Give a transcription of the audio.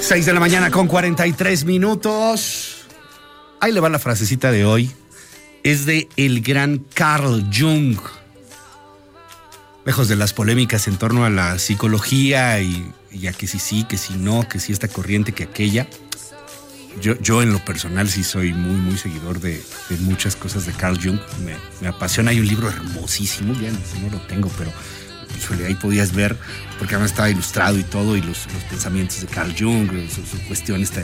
6 de la mañana con 43 minutos. Ahí le va la frasecita de hoy. Es de el gran Carl Jung. Lejos de las polémicas en torno a la psicología y a que sí, que si no, que si esta corriente, que aquella. Yo en lo personal sí soy muy seguidor de muchas cosas de Carl Jung. Me apasiona. Hay un libro hermosísimo, ya no lo tengo, pero ahí podías ver, porque además estaba ilustrado y todo, y los pensamientos de Carl Jung, su cuestión esta